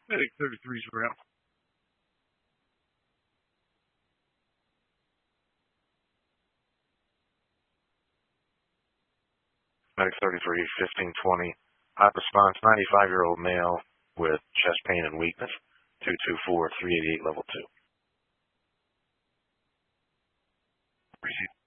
I think 33 is around. Medic 33, 1520. Hot response, 95-year-old male with chest pain and weakness. 224, 388, level 2. Appreciate it.